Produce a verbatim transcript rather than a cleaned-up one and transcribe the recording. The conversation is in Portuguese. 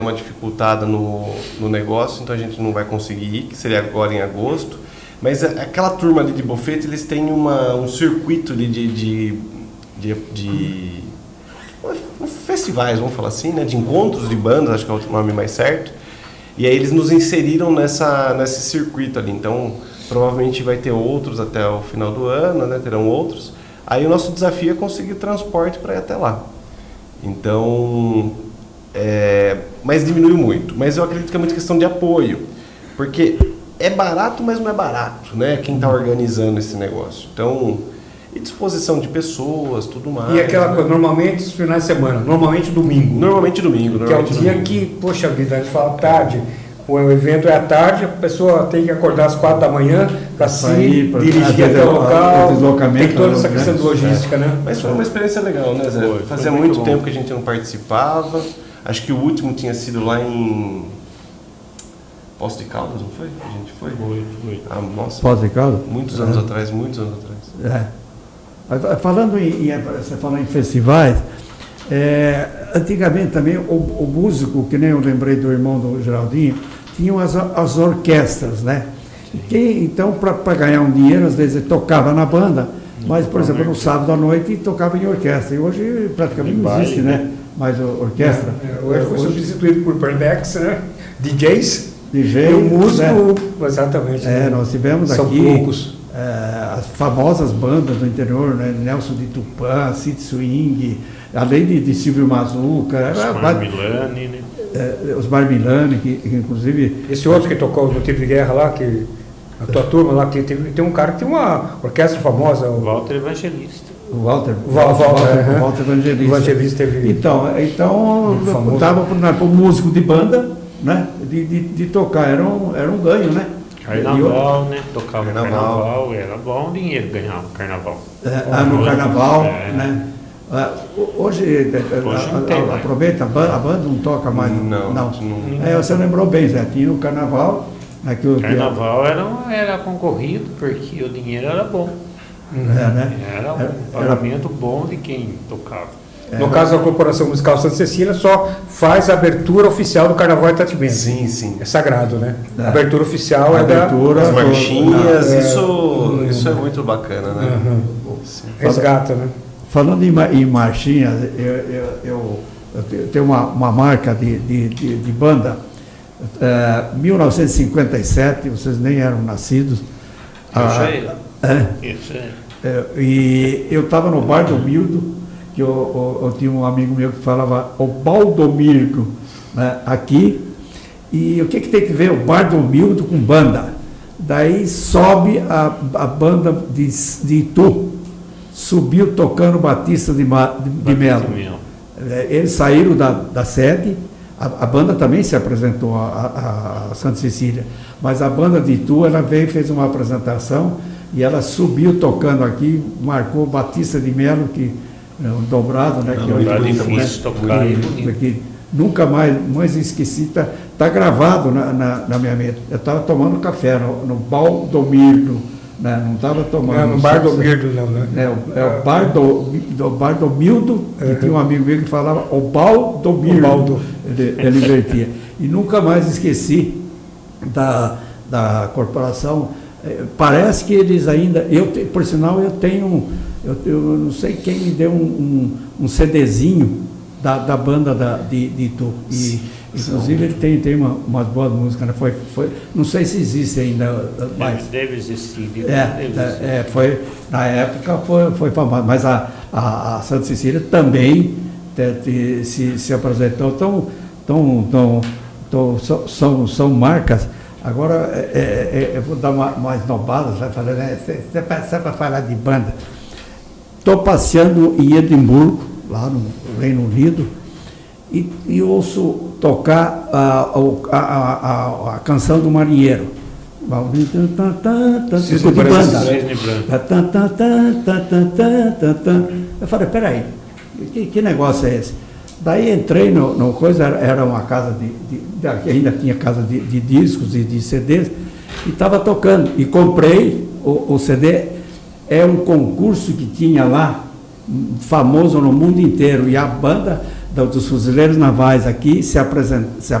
uma dificultada no, no negócio, então a gente não vai conseguir ir, que seria agora em agosto. Mas aquela turma ali de Bofete, eles têm uma, um circuito de, de, de, de, de festivais, vamos falar assim, né? De encontros de bandas, acho que é o nome mais certo. E aí eles nos inseriram nessa, nesse circuito ali. Então, provavelmente vai ter outros até o final do ano, né? Terão outros. Aí o nosso desafio é conseguir transporte para ir até lá. Então, é, mas diminuiu muito. Mas eu acredito que é muito questão de apoio. Porque é barato, mas não é barato, né? Quem está organizando esse negócio. Então, e disposição de pessoas, tudo mais. E aquela né? coisa, normalmente os finais de semana, normalmente domingo. Normalmente domingo. Que normalmente é o dia domingo. Que, poxa vida, a gente fala tarde, o evento é à tarde, a pessoa tem que acordar às quatro da manhã para se dirigir até o local, tem toda essa questão de logística, é. né? Mas foi uma experiência legal, né, Zé? Foi, Fazia foi muito, muito tempo que a gente não participava, acho que o último tinha sido lá em Poços de Caldas, não foi? A gente foi? Foi, foi. Ah, nossa. Poços de Caldas? Muitos anos é. atrás, muitos anos atrás. É. Falando em, em, você falou em festivais, é, antigamente também o, o músico, que nem eu lembrei do irmão do Geraldinho, tinham as, as orquestras, né? Que, então, para ganhar um dinheiro, às vezes ele tocava na banda, mas, por exemplo, no sábado à noite tocava em orquestra. E hoje praticamente não existe, né? Mais orquestra. É, é, hoje foi substituído por playbacks, né? D Js. D J, e o músico, né? Exatamente. É, né? nós tivemos São aqui poucos. É, as famosas bandas do interior, né? Nelson de Tupã, City Swing, além de, de Silvio Mazuca. Os Marmilani, né? É, os Marmilani, que, que inclusive... Esse outro que tocou no Tiro de Guerra lá, que a tua turma lá, que tem, tem um cara que tem uma orquestra famosa. O Walter Evangelista. O Walter, o Walter, Walter, é, o Walter Evangelista. O Evangelista teve... Então, então eu estava para o músico de banda, né? De, de, de tocar, era um, era um ganho, né? Carnaval, né? Tocava carnaval. carnaval, era bom dinheiro ganhar carnaval. É, ah, no carnaval, é. né? Ah, hoje, hoje a, a, aproveita, a banda, a banda não toca mais. Não. não. não. É, você lembrou bem, Zé, tinha o carnaval. O carnaval era, era concorrido porque o dinheiro era bom. É, né? Era um era, pagamento era... bom de quem tocava. No é, caso da Corporação Musical Santa Cecília, só faz a abertura oficial do Carnaval Itatibense. Sim, sim. É sagrado, né? É. A abertura oficial a é abertura, da... As marchinhas, é, isso, é, isso é muito bacana, né? Uhum. Resgata, né? Falando em, em marchinhas, eu, eu, eu, eu tenho uma, uma marca de, de, de, de banda, é, mil novecentos e cinquenta e sete, vocês nem eram nascidos. Eu ah, sei. É, Isso é. É, e eu estava no bar do Mildo, que eu, eu, eu tinha um amigo meu que falava o Baldomiro, né, aqui, e o que, que tem que ver o bar do Mildo com banda? Daí sobe a, a banda de, de Itu, subiu tocando Batista de, de, de Melo. Eles saíram da, da sede, a, a banda também se apresentou a, a, a Santa Cecília, mas a banda de Itu, ela veio e fez uma apresentação, e ela subiu tocando aqui, marcou Batista de Melo, que um dobrado, né? Não, que dobrado hoje, difícil tocar, que, que nunca mais, mais esqueci, está tá gravado na, na, na minha mente. Eu estava tomando café no, no Baldomiro, né? Não estava tomando. Não, no Bar do Mildo, não, né? É, o, é o Bar do, do, bar do Mildo, que uhum. tinha um amigo meu que falava o Baldomiro. O Baldo. Ele, ele invertia. E nunca mais esqueci da, da corporação. Parece que eles ainda, eu por sinal eu tenho, eu, eu não sei quem me deu um, um, um CDzinho da, da banda da, de, de Itu, e inclusive ele tem, tem uma, umas boas músicas, né? foi, foi, não sei se existe ainda mais. Deve existir. Deve é, deve existir. É, foi, na época foi, foi famoso, mas a, a, a Santa Cecília também te, te, se, se apresentou, então, tão, tão, tão, são, são, são marcas. Agora, é, é, eu vou dar uma, umas nobadas, vai falar, né? Você para falar de banda. Estou passeando em Edimburgo, lá no Reino Unido, e, e ouço tocar a, a, a, a, a canção do marinheiro. Cisne de banda. Eu falei, peraí, que, que negócio é esse? Daí entrei no, no coisa, era uma casa de, de, de ainda tinha casa de, de discos e de C Ds, e estava tocando, e comprei o, o C D, é um concurso que tinha lá, famoso no mundo inteiro, e a banda dos fuzileiros navais aqui se, apresent, se